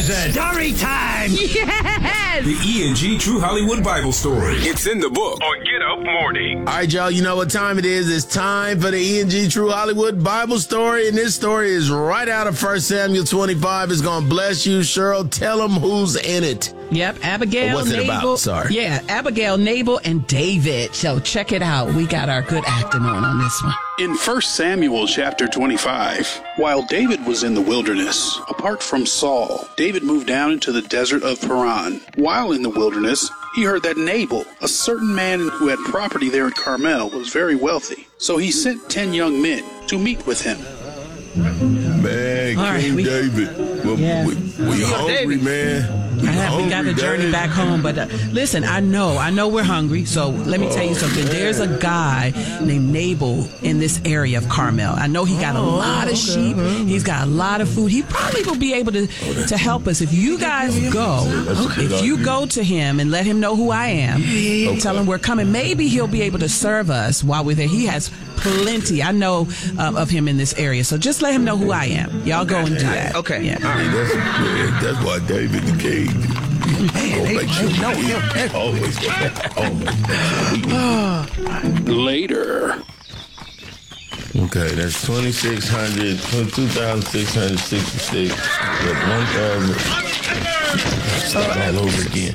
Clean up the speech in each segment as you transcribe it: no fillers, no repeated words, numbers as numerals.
present Story Time! Yes! The E&G True Hollywood Bible Story. It's in the book on Get Up Morning. All right, y'all, you know what time it is. It's time for the E&G True Hollywood Bible Story, and this story is right out of 1 Samuel 25. It's going to bless you. Cheryl, tell them who's in it. Yep, Abigail, what's it Nabal. about? Sorry. Yeah, Abigail, Nabal, and David. So check it out. We got our good acting on this one. In 1 Samuel chapter 25, while David was in the wilderness, apart from Saul, David moved down into the desert of Paran. While in the wilderness, he heard that Nabal, a certain man who had property there at Carmel, was very wealthy. So he sent 10 young men to meet with him. Man, All King right, David. We hungry, man. We got the journey back home, but listen, I know we're hungry, so let me tell you something. There's a guy named Nabal in this area of Carmel. I know he got a lot of sheep. He's got a lot of food. He probably will be able to help us if you guys go. If you go to him and let him know who I am, tell him we're coming. Maybe he'll be able to serve us while we're there. He has plenty. I know of him in this area, so just let him know who I am. Y'all go and do that. Okay. Yeah. That's why David the king. Later. Okay, that's 2,600, 2,666. 1,000. Start all over again.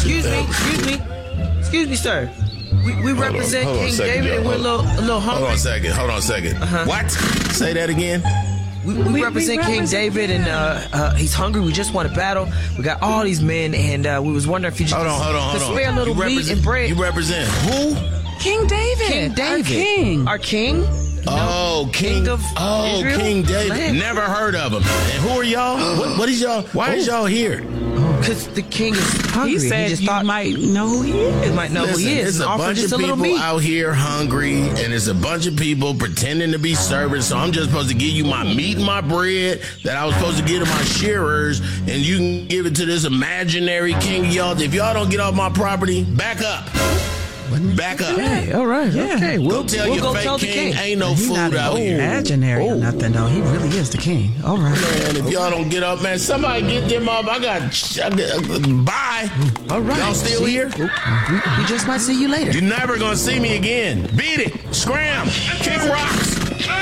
Excuse me, sir. We represent King David, and we're a little hungry. Hold on a second. What? Say that again. We represent King David, and he's hungry. We just want to battle. We got all these men, and we was wondering if you just Hold on. spare a little meat and bread. You represent who? King David. King David. Our king. Our king? King of Israel? King David. Land. Never heard of him. And who are y'all? What is y'all? Why is y'all here? Because the king is hungry. He said just you thought might know who he is. might know Listen, who he is. There's a Offer bunch just of a little people meat. out here hungry, and there's a bunch of people pretending to be servants, so I'm just supposed to give you my meat and my bread that I was supposed to give to my shearers, and you can give it to this imaginary king of y'all. If y'all don't get off my property, back up. Back up. Hey, all right. Yeah. Okay. We'll tell your go fake tell the king, king. ain't no He's food not out here. imaginary or nothing, though. He really is the king. All right. Man, if y'all don't get up, man, somebody get them up. I got bye. All right. Y'all still here? We just might see you later. You're never gonna see me again. Beat it. Scram. Kick rocks.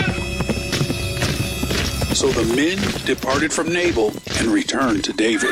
So the men departed from Nabal and returned to David.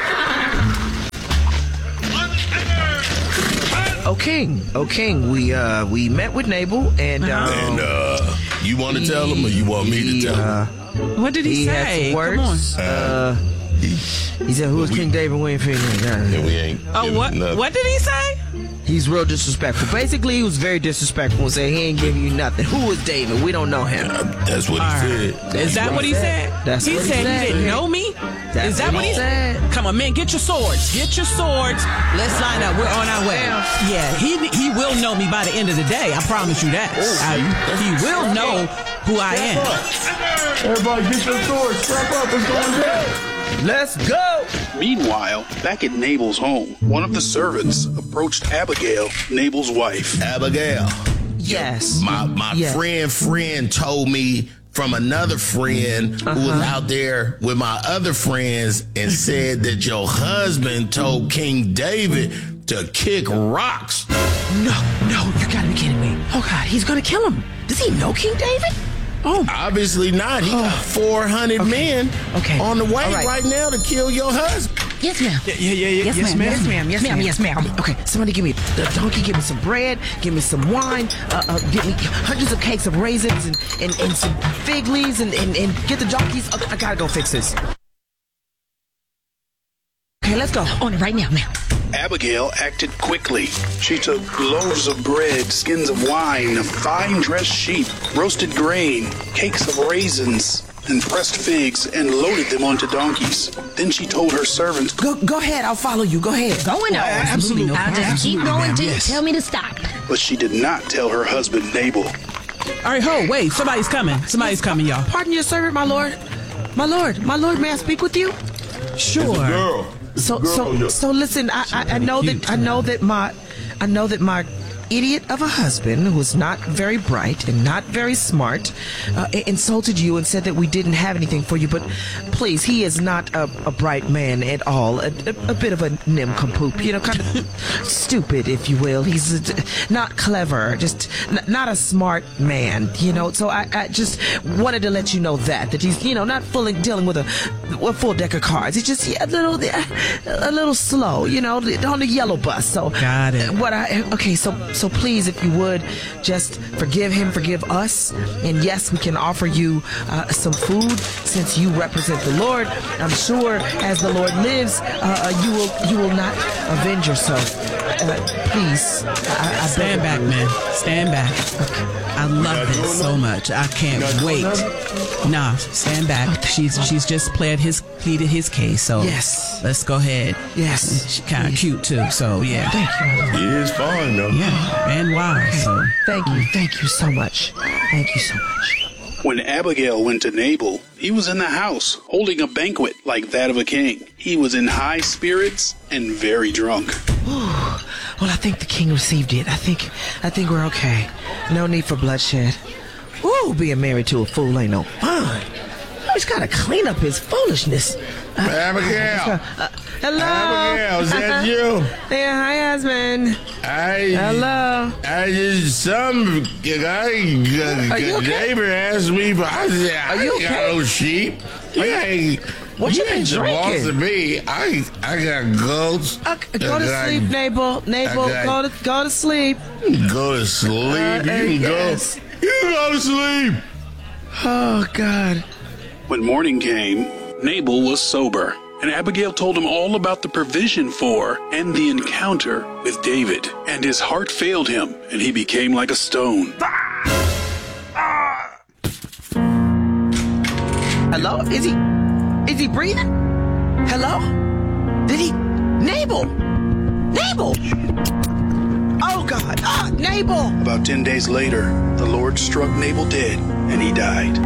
Oh king, we met with Nabal, and you want to tell him, or you want me to tell him? What did he had say? some words. Come on. He said, "Who is King David? We ain't figuring it out." We ain't. What did he say? He's real disrespectful. Basically, he was very disrespectful and said he ain't giving you nothing. Who is David? We don't know him. That's what he said. Is that what he said? That's he what he said. said. He didn't know me? Is that what he said? Come on, man, get your swords. Get your swords. Let's line up. We're on our way. Yeah, he will know me by the end of the day. I promise you that. He will know who I am. Everybody get your swords. Strap up. It's going down. Let's go! Meanwhile, back at Nabal's home, one of the servants approached Abigail, Nabal's wife. Abigail. Yes. My friend told me from another friend who was out there with my other friends and said that your husband told King David to kick rocks. No, you gotta be kidding me. Oh God, he's gonna kill him. Does he know King David? Oh, obviously not. He got 400 men on the way right now to kill your husband. Yes, ma'am. Yes, ma'am. Okay, somebody give me the donkey, give me some bread, give me some wine, give me hundreds of cakes of raisins and some fig leaves and get the donkeys. Okay, I gotta go fix this. Okay, let's go. On it right now, ma'am. Abigail acted quickly. She took loaves of bread, skins of wine, fine dressed sheep, roasted grain, cakes of raisins, and pressed figs, and loaded them onto donkeys. Then she told her servants, Go ahead, I'll follow you. Go ahead. Going on. Absolutely. I'll just keep going till you tell me to stop. But she did not tell her husband Nabal. All right, wait. Somebody's coming, y'all. Pardon your servant, my lord. My lord, may I speak with you? Sure. So listen, I know that my idiot of a husband who was not very bright and not very smart insulted you and said that we didn't have anything for you. But please, he is not a bright man at all. A bit of a nincompoop, kind of stupid, if you will. He's not clever, just not a smart man, So I just wanted to let you know that he's, not fully dealing with a full deck of cards. He's just a little slow, on the yellow bus. So got it. So please, if you would, just forgive him, forgive us, and yes, we can offer you some food since you represent the Lord. I'm sure, as the Lord lives, you will not avenge yourself. Please, I stand back, man. Stand back. I love this so much. I can't wait. Nah, stand back. She's just pleaded his case. So yes, let's go ahead. Yes, she's kind of cute too. So yeah, thank you. He is fine though. Yeah, and wise. So thank you so much. Thank you so much. When Abigail went to Nabal, he was in the house, holding a banquet like that of a king. He was in high spirits and very drunk. Ooh, well, I think the king received it. I think we're okay. No need for bloodshed. Ooh, being married to a fool ain't no fun. He's got to clean up his foolishness. Abigail. Hello. Abigail, is that you? Yeah, hi, husband. Hello. Neighbor asked me, but I said, Are you got no sheep. What you been drinking? To me. I got goats. Go to sleep, Nabal. Go to sleep. Go to sleep. You can go to sleep. Oh, God. When morning came, Nabal was sober, and Abigail told him all about the provision for and the encounter with David. And his heart failed him, and he became like a stone. Hello? Is he breathing? Hello? Did he? Nabal! Oh, God! Nabal! About 10 days later, the Lord struck Nabal dead, and he died.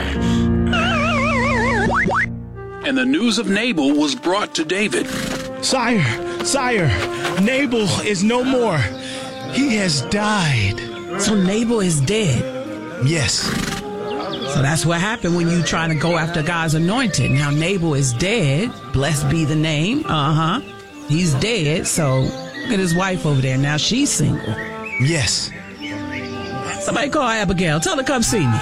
And the news of Nabal was brought to David. Sire, Nabal is no more. He has died. So Nabal is dead? Yes. So that's what happened when you trying to go after God's anointed. Now Nabal is dead. Blessed be the name. He's dead. So look at his wife over there. Now she's single. Yes. Somebody call Abigail. Tell her to come see me.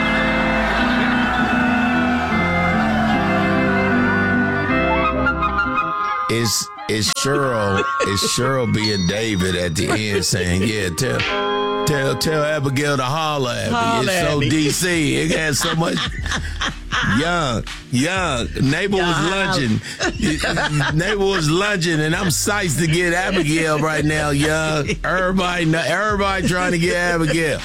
It's Cheryl being David at the end saying, yeah, tell Abigail to holler at me. It's so DC. It has so much young. Nabal was lunching, and I'm psyched to get Abigail right now, young. Everybody trying to get Abigail.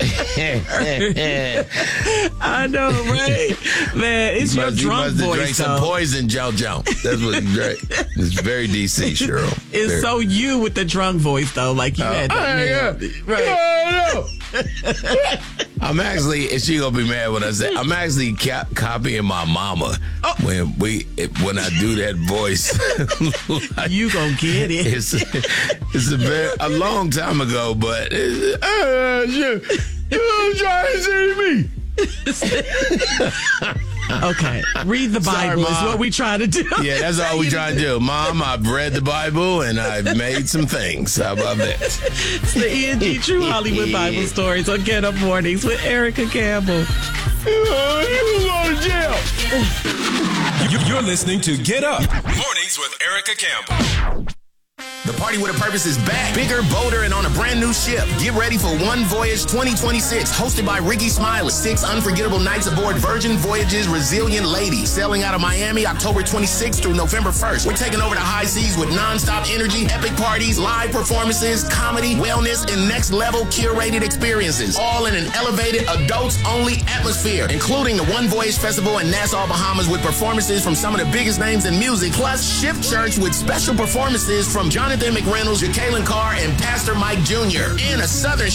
I know, right? Man, it's your drunk voice. He must have drank some poison, JoJo. That's what he drank. It's very DC, Cheryl. It's so you with the drunk voice, though. Like you had that. Right. I'm actually, and she gonna be mad when I say, I'm actually copying my mama when I do that voice. Like, you gonna get it. It's a long time ago, but you trying to see me. Okay, read the Bible. Sorry, is what we try to do. Yeah, that's all we try to do. Mom, I've read the Bible and I've made some things. How about that? It's the E&G True Hollywood Bible Stories on Get Up Mornings with Erica Campbell. You go to jail. You're listening to Get Up Mornings with Erica Campbell. The Party with a Purpose is back, bigger, bolder, and on a brand new ship. Get ready for One Voyage 2026, hosted by Ricky Smiley. 6 unforgettable nights aboard Virgin Voyages Resilient Lady, sailing out of Miami October 26th through November 1st. We're taking over the high seas with nonstop energy, epic parties, live performances, comedy, wellness, and next-level curated experiences, all in an elevated, adults-only atmosphere, including the One Voyage Festival in Nassau, Bahamas, with performances from some of the biggest names in music, plus Shift Church with special performances from Jonathan McReynolds, Jacqueline Carr, and Pastor Mike Jr. in a Southern